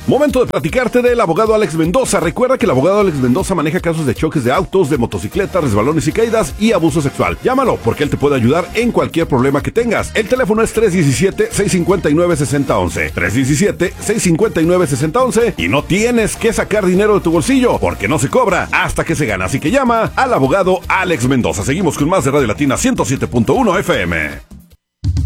Momento de platicarte del abogado Alex Mendoza. Recuerda que el abogado Alex Mendoza maneja casos de choques de autos, de motocicletas, resbalones y caídas y abuso sexual. Llámalo porque él te puede ayudar en cualquier problema que tengas. El teléfono es 317-659-6011. 317-659-6011 y no tienes que sacar dinero de tu bolsillo porque no se cobra hasta que se gana. Así que llama al abogado Alex Mendoza. Seguimos con más de Radio Latina 107.1 FM.